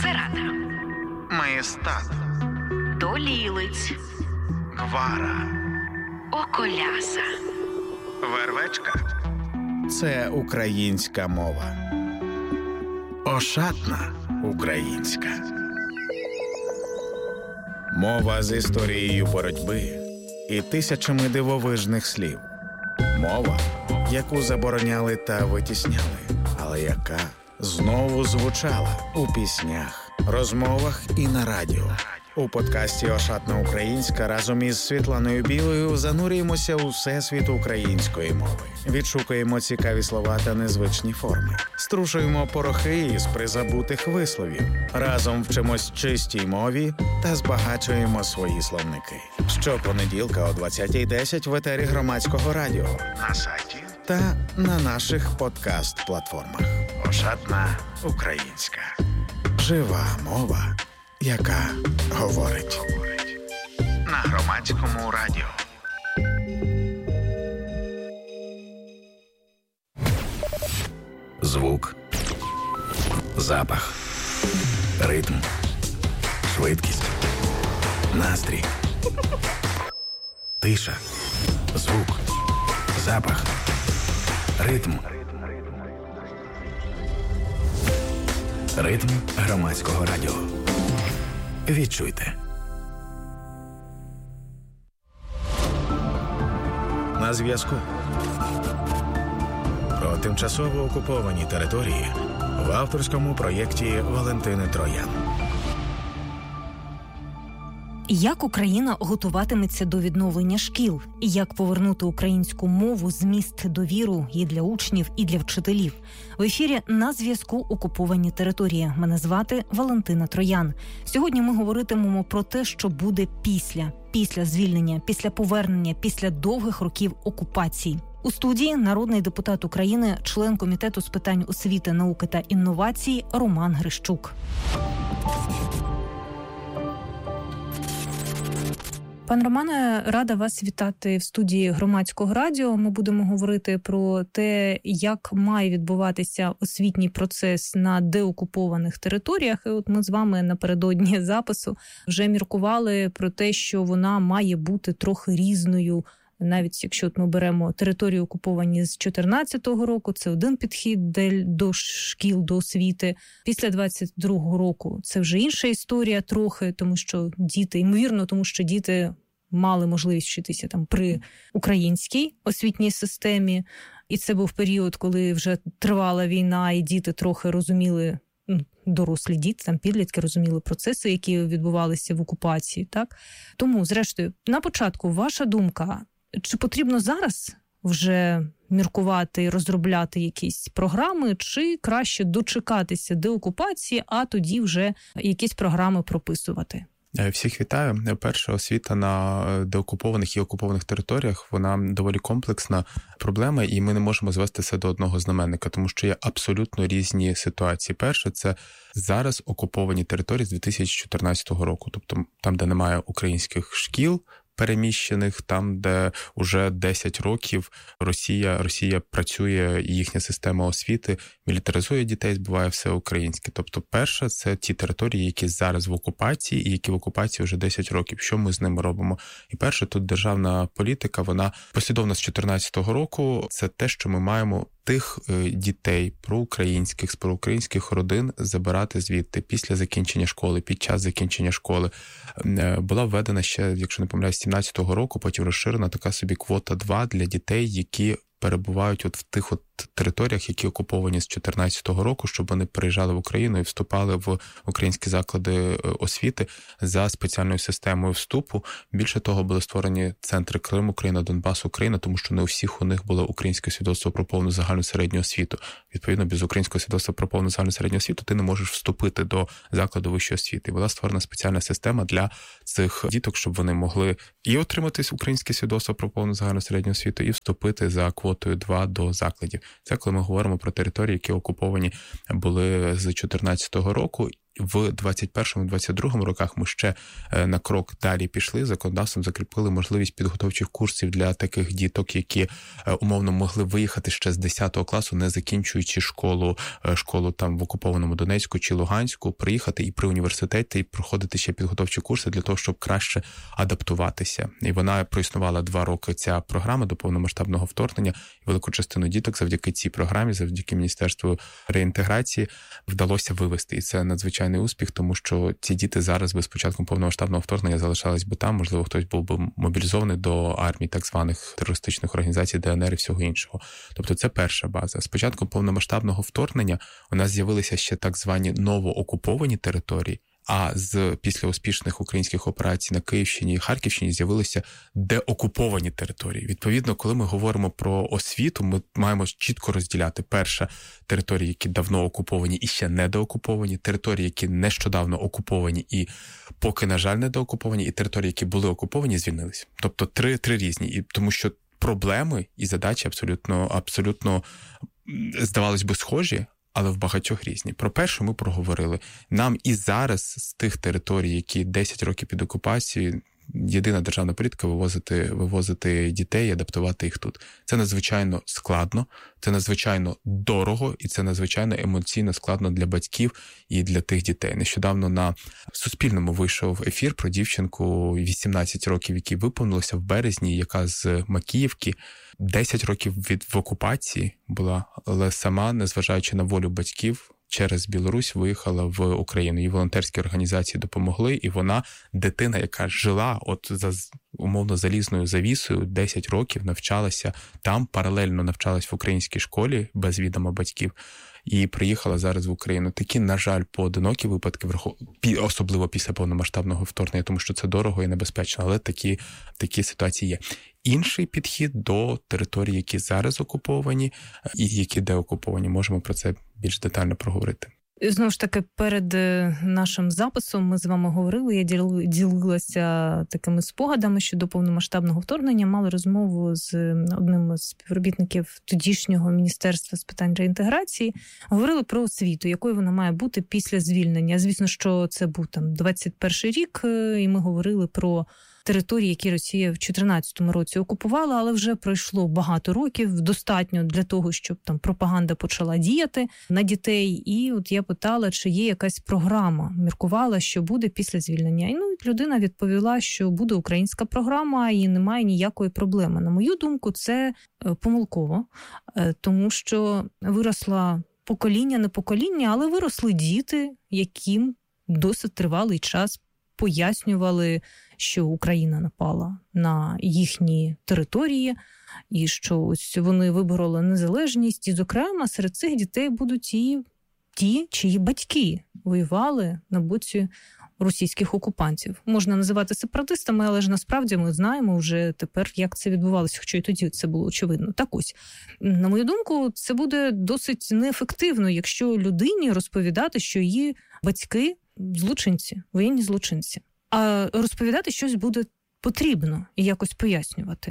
Церата, Маєстат, Долілиць, Гвара, Околяса, Вервечка. Це українська мова. Ошатна українська. Мова з історією боротьби і тисячами дивовижних слів. Мова, яку забороняли та витісняли, але яка знову звучала у піснях, розмовах і на радіо. У подкасті «Ошатна українська» разом із Світланою Білою занурюємося у всесвіт української мови. Відшукуємо цікаві слова та незвичні форми. Струшуємо порохи із призабутих висловів. Разом вчимось чистій мові та збагачуємо свої словники. Щопонеділка о 20:10 в етері Громадського радіо, на сайті та на наших подкаст-платформах. «Ошатна українська». Жива мова, яка говорить. На Громадському радіо. Звук, запах, ритм, швидкість, настрій, тиша, звук, запах, ритм. Ритм Громадського радіо. Відчуйте. На зв'язку. Про тимчасово окуповані території в авторському проєкті Валентини Троян. Як Україна готуватиметься до відновлення шкіл? І як повернути українську мову, зміст, довіру і для учнів, і для вчителів? В ефірі «На зв'язку. Окуповані території». Мене звати Валентина Троян. Сьогодні ми говоритимемо про те, що буде після звільнення, після повернення, після довгих років окупації. У студії народний депутат України, член Комітету з питань освіти, науки та інновацій Роман Грищук. Пан Романе, рада вас вітати в студії Громадського радіо. Ми будемо говорити про те, як має відбуватися освітній процес на деокупованих територіях. І от ми з вами напередодні запису вже міркували про те, що вона має бути трохи різною. Навіть якщо ми беремо території окуповані з 2014 року, це один підхід до шкіл, до освіти. Після 22-го року це вже інша історія трохи, тому що діти мали можливість вчитися там при українській освітній системі. І це був період, коли вже тривала війна, і діти трохи розуміли, дорослі діти, там підлітки розуміли процеси, які відбувалися в окупації. Так? Тому, зрештою, на початку, ваша думка, чи потрібно зараз вже міркувати і розробляти якісь програми, чи краще дочекатися деокупації, а тоді вже якісь програми прописувати? Всіх вітаю. Перша освіта на деокупованих і окупованих територіях, вона доволі комплексна проблема, і ми не можемо звести все до одного знаменника, тому що є абсолютно різні ситуації. Перше, це зараз окуповані території з 2014 року, тобто там, де немає українських шкіл, переміщених, там, де уже 10 років Росія працює, і їхня система освіти мілітаризує дітей, збиває все українське. Тобто, перше, це ті території, які зараз в окупації, і які в окупації вже 10 років. Що ми з ними робимо? І перше, тут державна політика, вона послідовна з 2014 року, це те, що ми маємо тих дітей проукраїнських, з проукраїнських родин забирати звідти після закінчення школи, під час закінчення школи. Була введена ще, якщо не помиляюсь, 17-го року, потім розширена така собі квота 2 для дітей, які перебувають в тих територіях, які окуповані з 2014 року, щоб вони переїжджали в Україну і вступали в українські заклади освіти за спеціальною системою вступу. Більше того, були створені центри Крим, Україна, Донбас, Україна, тому що не у всіх у них було українське свідоцтво про повну загальну середню освіту. Відповідно, без українського свідоцтва про повну загальну середню освіту ти не можеш вступити до закладу вищої освіти. Була створена спеціальна система для цих діток, щоб вони могли і отримати українське свідоцтво про повну загальну середню освіту, і вступити за квотою 2 до закладів. Це коли ми говоримо про території, які окуповані були з 2014 року. в 21-22 роках ми ще на крок далі пішли, законодавством закріпили можливість підготовчих курсів для таких діток, які умовно могли виїхати ще з 10 класу, не закінчуючи школу там в окупованому Донецьку чи Луганську, приїхати і при університеті і проходити ще підготовчі курси для того, щоб краще адаптуватися. І вона проіснувала 2 роки, ця програма до повномасштабного вторгнення. І велику частину діток завдяки цій програмі, завдяки Міністерству реінтеграції вдалося вивести. І це надзвичайний успіх, тому що ці діти зараз без початку повномасштабного вторгнення залишались би там, можливо, хтось був би мобілізований до армії так званих терористичних організацій, ДНР і всього іншого. Тобто це перша база. З початком повномасштабного вторгнення у нас з'явилися ще так звані новоокуповані території, а після успішних українських операцій на Київщині і Харківщині з'явилися деокуповані території. Відповідно, коли ми говоримо про освіту, ми маємо чітко розділяти: перше, території, які давно окуповані і ще не деокуповані, території, які нещодавно окуповані і поки, на жаль, не деокуповані, і території, які були окуповані і звільнились. Тобто три різні. І тому що проблеми і задачі абсолютно, здавалось би, схожі, але в багатьох різні. Про першу ми проговорили. Нам і зараз з тих територій, які 10 років під окупацією, єдина державна політика вивозити дітей і адаптувати їх тут. Це надзвичайно складно, це надзвичайно дорого і це надзвичайно емоційно складно для батьків і для тих дітей. Нещодавно на Суспільному вийшов ефір про дівчинку 18 років, якій виповнилося в березні, яка з Макіївки 10 років в окупації була, але сама, незважаючи на волю батьків, через Білорусь виїхала в Україну. Їй волонтерські організації допомогли, і вона, дитина, яка жила за умовно залізною завісою, 10 років навчалася там, паралельно навчалась в українській школі без відома батьків, і приїхала зараз в Україну. Такі, на жаль, поодинокі випадки, особливо після повномасштабного вторгнення, тому що це дорого і небезпечно, але такі ситуації є. Інший підхід до територій, які зараз окуповані і які деокуповані. Можемо про це більш детально проговорити. Знову ж таки, перед нашим записом ми з вами говорили, я ділилася такими спогадами щодо повномасштабного вторгнення, мали розмову з одним з співробітників тодішнього Міністерства з питань реінтеграції, говорили про освіту, якою вона має бути після звільнення. Звісно, що це був там 21-й рік, і ми говорили про території, які Росія в 2014 році окупувала, але вже пройшло багато років, достатньо для того, щоб там пропаганда почала діяти на дітей. І от я питала, чи є якась програма, міркувала, що буде після звільнення. І людина відповіла, що буде українська програма і немає ніякої проблеми. На мою думку, це помилково, тому що виросло покоління, не покоління, але виросли діти, яким досить тривалий час пояснювали, що Україна напала на їхні території, і що ось вони вибороли незалежність. І, зокрема, серед цих дітей будуть і ті, чиї батьки воювали на боці російських окупантів. Можна називати сепаратистами, але ж насправді ми знаємо вже тепер, як це відбувалося, хоча й тоді це було очевидно. Так ось, на мою думку, це буде досить неефективно, якщо людині розповідати, що її батьки злочинці, воєнні злочинці. А розповідати щось буде потрібно і якось пояснювати.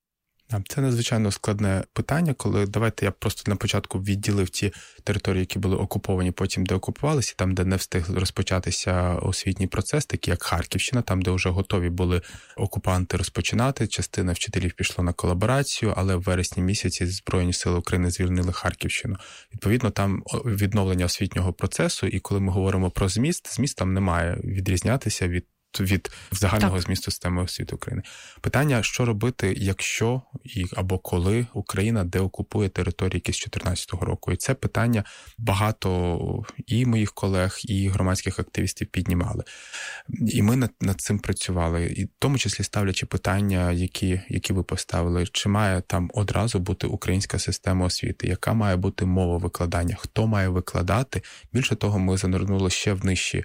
Це надзвичайно складне питання, коли, давайте я просто на початку відділив ті території, які були окуповані, потім деокупувалися, там, де не встиг розпочатися освітній процес, такі як Харківщина, там, де вже готові були окупанти розпочинати, частина вчителів пішла на колаборацію, але в вересні місяці Збройні сили України звільнили Харківщину. Відповідно, там відновлення освітнього процесу, і коли ми говоримо про зміст там не має відрізнятися від загального змісту системи освіти України. Питання, що робити, якщо або коли Україна деокупує території, які з 2014 року. І це питання багато і моїх колег, і громадських активістів піднімали. І ми над цим працювали. І в тому числі ставлячи питання, які ви поставили, чи має там одразу бути українська система освіти, яка має бути мова викладання, хто має викладати. Більше того, ми занирнули ще в нижчі,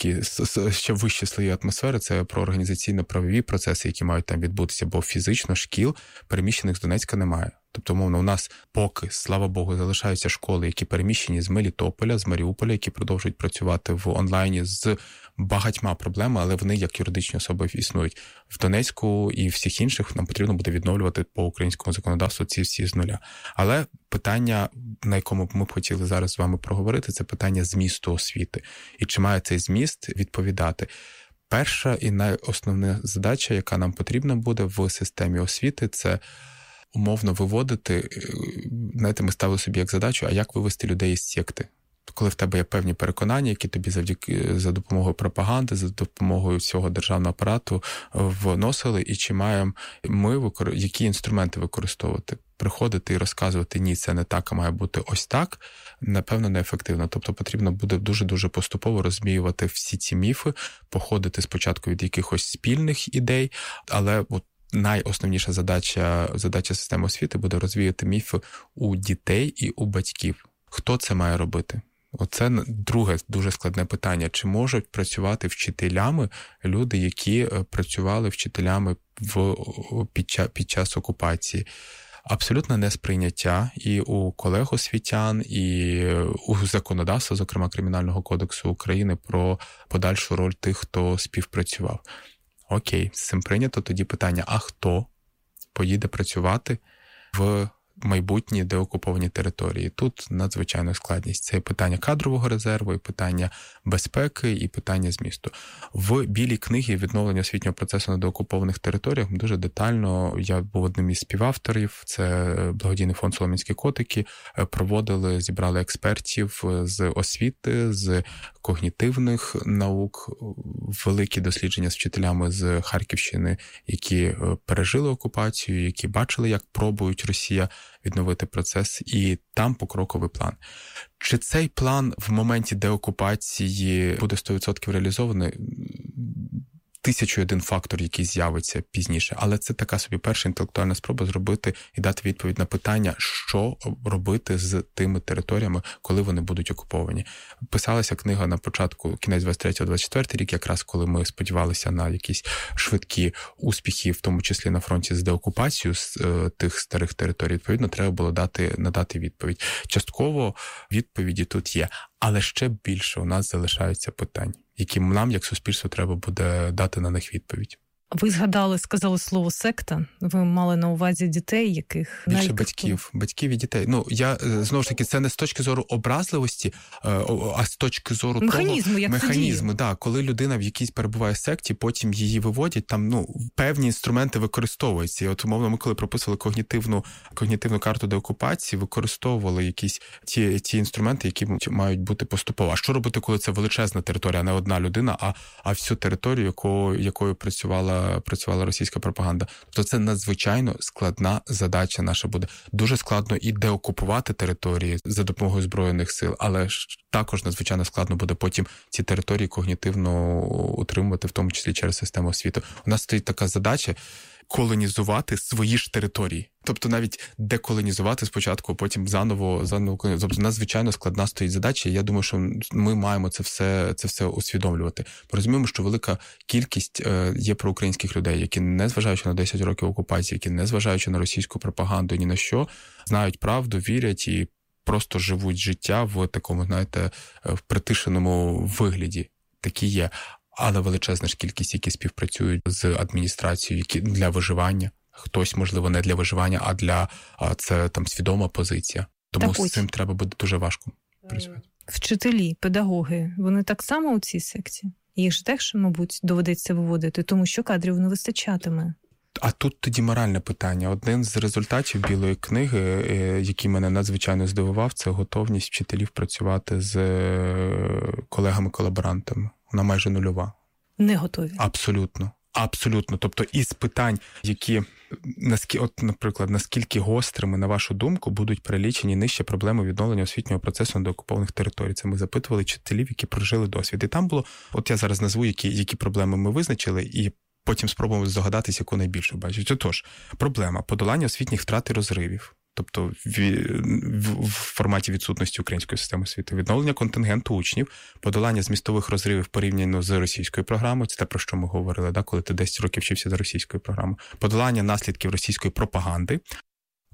ще вищі слої атмосфери, це про організаційно-правові процеси, які мають там відбутися, бо фізично шкіл, переміщених з Донецька, немає. Тобто, умовно, у нас поки, слава Богу, залишаються школи, які переміщені з Мелітополя, з Маріуполя, які продовжують працювати в онлайні з багатьма проблемами, але вони як юридичні особи існують. В Донецьку і всіх інших нам потрібно буде відновлювати по українському законодавству ці всі з нуля. Але питання, на якому б ми б хотіли зараз з вами проговорити, це питання змісту освіти. І чи має цей зміст відповідати? Перша і найосновна задача, яка нам потрібна буде в системі освіти, це умовно виводити, знаєте, ми ставили собі як задачу, а як вивести людей із секти? Коли в тебе є певні переконання, які тобі за допомогою пропаганди, за допомогою всього державного апарату вносили, і чи маємо ми, які інструменти використовувати? Приходити і розказувати, ні, це не так, а має бути ось так, напевно, неефективно. Тобто потрібно буде дуже-дуже поступово розміювати всі ці міфи, походити спочатку від якихось спільних ідей, але от найосновніша задача системи освіти буде розвіяти міфи у дітей і у батьків. Хто це має робити? Оце друге дуже складне питання. Чи можуть працювати вчителями люди, які працювали вчителями під час окупації? Абсолютно несприйняття і у колег освітян, і у законодавства, зокрема Кримінального кодексу України, про подальшу роль тих, хто співпрацював. Окей, з цим прийнято тоді питання, а хто поїде працювати в майбутні деокуповані території? Тут надзвичайна складність. Це і питання кадрового резерву, і питання безпеки, і питання змісту. В Білій книгі «Відновлення освітнього процесу на деокупованих територіях» дуже детально, я був одним із співавторів, це благодійний фонд «Солом'янські котики», зібрали експертів з освіти, з когнітивних наук, великі дослідження з вчителями з Харківщини, які пережили окупацію, які бачили, як пробують Росія відновити процес, і там покроковий план. Чи цей план в моменті деокупації буде 100% реалізований? 1001 фактор, який з'явиться пізніше. Але це така собі перша інтелектуальна спроба зробити і дати відповідь на питання, що робити з тими територіями, коли вони будуть окуповані. Писалася книга на початку, кінець 23-24 рік, якраз коли ми сподівалися на якісь швидкі успіхи, в тому числі на фронті з деокупацією з тих старих територій. Відповідно, треба було надати відповідь. Частково відповіді тут є, але ще більше у нас залишаються питань, які нам, як суспільство, треба буде дати на них відповідь. Ви сказали слово «секта». Ви мали на увазі дітей, яких... Більше батьків і дітей. Я, знову ж таки, це не з точки зору образливості, а з точки зору механізму. Да, коли людина в якійсь перебуває секті, потім її виводять, там, певні інструменти використовуються. І от, умовно, ми коли прописували когнітивну карту деокупації, використовували якісь ті інструменти, які мають бути поступово. А що робити, коли це величезна територія, не одна людина, а всю територію, якою працювала російська пропаганда. Тобто це надзвичайно складна задача наша буде. Дуже складно і деокупувати території за допомогою Збройних сил, але також надзвичайно складно буде потім ці території когнітивно утримувати, в тому числі через систему освіти. У нас стоїть така задача колонізувати свої ж території. Тобто навіть деколонізувати спочатку, а потім заново. Тобто надзвичайно складна стоїть задача, і я думаю, що ми маємо це все усвідомлювати. Ми розуміємо, що велика кількість є проукраїнських людей, які, незважаючи на 10 років окупації, які, незважаючи на російську пропаганду, ні на що, знають правду, вірять і просто живуть життя в такому, знаєте, в притишеному вигляді. Такі є. Але величезна ж кількість, які співпрацюють з адміністрацією, які для виживання. Хтось, можливо, не для виживання, а це там свідома позиція. Тому з цим треба буде дуже важко працювати. Вчителі, педагоги, вони так само у цій секції? Їх ж теж, мабуть, доведеться виводити, тому що кадрів не вистачатиме. А тут тоді моральне питання. Один з результатів Білої книги, який мене надзвичайно здивував, це готовність вчителів працювати з колегами-колаборантами. Вона майже нульова. Не готові? Абсолютно. Абсолютно. Тобто із питань, які, наприклад, наскільки гострими, на вашу думку, будуть перелічені нижче проблеми відновлення освітнього процесу на деокупованих територіях. Це ми запитували вчителів, які прожили досвід. І там було, от я зараз назву, які проблеми ми визначили, і потім спробуємо здогадатися, яку найбільше бачать. Отож, проблема подолання освітніх втрат і розривів. Тобто в форматі відсутності української системи освіти, відновлення контингенту учнів, подолання змістових розривів порівняно з російською програмою, це те, про що ми говорили, коли ти 10 років вчився за російською програмою, подолання наслідків російської пропаганди,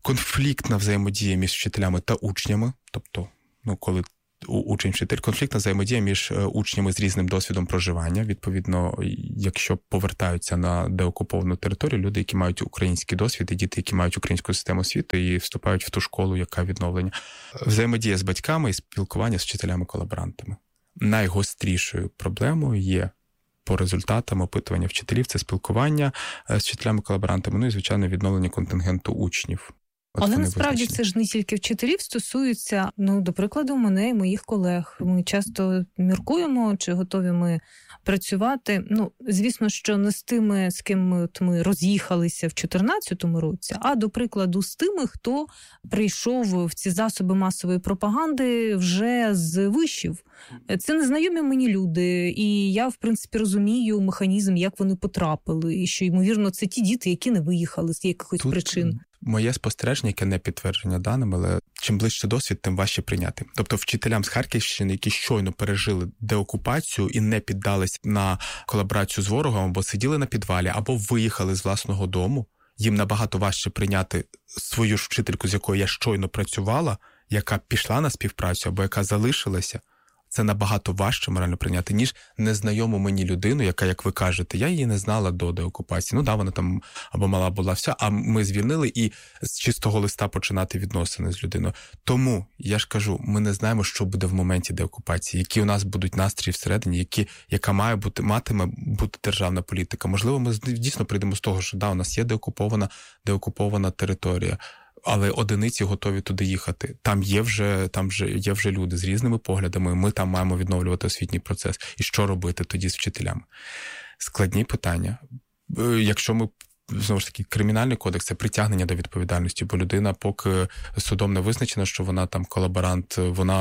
конфліктна взаємодія між вчителями та учнями, тобто, коли учень-вчитель, конфліктна взаємодія між учнями з різним досвідом проживання. Відповідно, якщо повертаються на деокуповану територію, люди, які мають український досвід, і діти, які мають українську систему освіти і вступають в ту школу, яка відновлення. Взаємодія з батьками і спілкування з вчителями-колаборантами. Найгострішою проблемою є по результатам опитування вчителів – це спілкування з вчителями-колаборантами, і, звичайно, відновлення контингенту учнів. Але насправді це ж не тільки вчителів стосується, до прикладу, мене і моїх колег. Ми часто міркуємо, чи готові ми працювати. Звісно, що не з тими, з ким ми роз'їхалися в 2014 році, а, до прикладу, з тими, хто прийшов в ці засоби масової пропаганди вже з вишів. Це незнайомі мені люди, і я, в принципі, розумію механізм, як вони потрапили, і що, ймовірно, це ті діти, які не виїхали з якихось причин. Моє спостереження, яке не підтвердження даними, але чим ближче досвід, тим важче прийняти. Тобто вчителям з Харківщини, які щойно пережили деокупацію і не піддались на колаборацію з ворогом, або сиділи на підвалі, або виїхали з власного дому, їм набагато важче прийняти свою ж вчительку, з якою я щойно працювала, яка пішла на співпрацю, або яка залишилася. Це набагато важче морально прийняти, ніж незнайому мені людину, яка, як ви кажете, я її не знала до деокупації. Вона там або мала була вся, а ми звільнили і з чистого листа починати відносини з людиною. Тому, я ж кажу, ми не знаємо, що буде в моменті деокупації, які у нас будуть настрої всередині, яка матиме бути державна політика. Можливо, ми дійсно прийдемо з того, що у нас є деокупована територія, але одиниці готові туди їхати. Там є вже люди з різними поглядами, ми там маємо відновлювати освітній процес. І що робити тоді з вчителями? Складні питання. Якщо ми, знову ж таки, кримінальний кодекс – це притягнення до відповідальності, бо людина, поки судом не визначено, що вона там колаборант,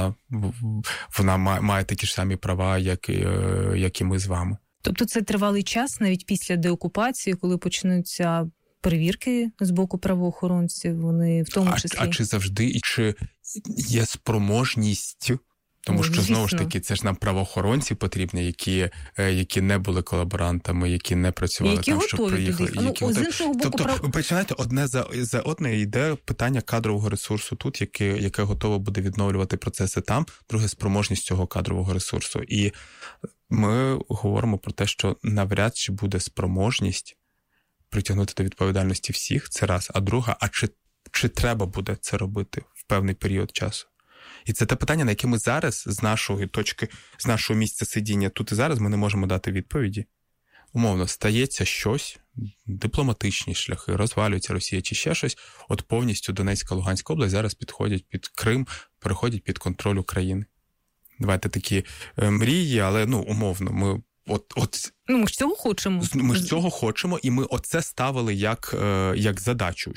вона має такі ж самі права, як і ми з вами. Тобто це тривалий час, навіть після деокупації, коли почнуться перевірки з боку правоохоронців, вони в тому числі. А чи завжди, і чи є спроможність? Тому що, знову ж таки, це ж нам правоохоронці потрібні, які не були колаборантами, які не працювали там, щоб приїхали. Тобто, ви починаєте, одне за одне йде питання кадрового ресурсу тут, яке готово буде відновлювати процеси там, друге – спроможність цього кадрового ресурсу. І ми говоримо про те, що навряд чи буде спроможність притягнути до відповідальності всіх, це раз. А друга, чи треба буде це робити в певний період часу? І це те питання, на яке ми зараз, з нашої точки, з нашого місця сидіння тут і зараз, ми не можемо дати відповіді. Умовно, стається щось, дипломатичні шляхи, розвалюється Росія чи ще щось, от повністю Донецька, Луганська область зараз підходять під Крим, переходять під контроль України. Давайте такі мрії, але, умовно, ми ми ж цього хочемо. Ми ж цього хочемо, і ми оце ставили як задачу.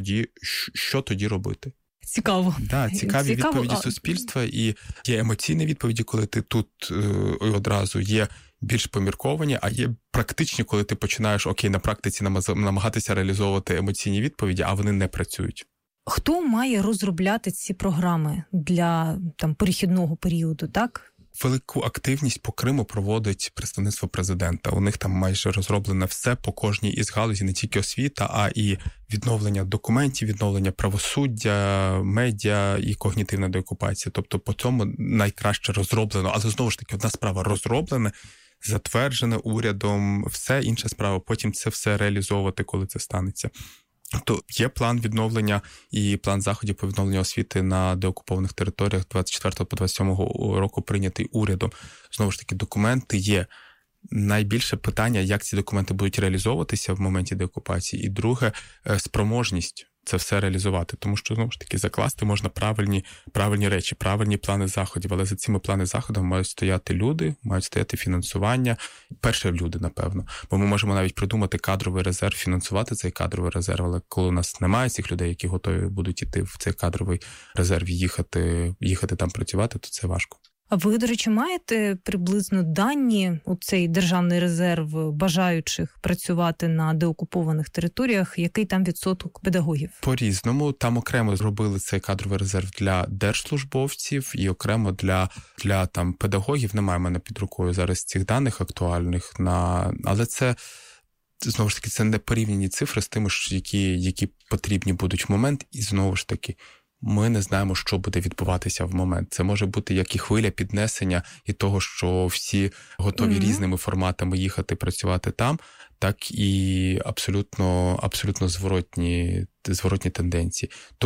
Що тоді робити? Цікаво. Цікаві відповіді суспільства, і є емоційні відповіді, коли ти тут одразу є більш помірковані, а є практичні, коли ти починаєш, на практиці намагатися реалізовувати емоційні відповіді, а вони не працюють. Хто має розробляти ці програми для перехідного періоду, так? Велику активність по Криму проводить представництво президента. У них там майже розроблене все по кожній із галузі, не тільки освіта, а і відновлення документів, відновлення правосуддя, медіа і когнітивна деокупація. Тобто по цьому найкраще розроблено. Але знову ж таки, одна справа розроблене, затверджене урядом, все інша справа. Потім це все реалізовувати, коли це станеться. То є план відновлення і план заходів по відновленню освіти на деокупованих територіях 24 по 27 року прийнятий урядом. Знову ж таки, документи є. Найбільше питання, як ці документи будуть реалізовуватися в моменті деокупації. І друге, спроможність це все реалізувати. Тому що, знову ж таки, закласти можна правильні речі, правильні плани заходів. Але за цими плани заходів мають стояти люди, мають стояти фінансування. Перше люди, напевно. Бо ми можемо навіть придумати кадровий резерв, фінансувати цей кадровий резерв. Але коли у нас немає цих людей, які готові будуть йти в цей кадровий резерв, їхати там працювати, то це важко. А ви, до речі, маєте приблизно дані у цей державний резерв бажаючих працювати на деокупованих територіях? Який там відсоток педагогів? По-різному. Там окремо зробили цей кадровий резерв для держслужбовців і окремо для педагогів. Немає в мене під рукою зараз цих даних актуальних. Але це знову ж таки, це не порівняні цифри з тими, які потрібні будуть в момент. І знову ж таки, ми не знаємо, що буде відбуватися в момент. Це може бути як і хвиля піднесення і того, що всі готові різними форматами їхати, працювати там, так і абсолютно зворотні тенденції.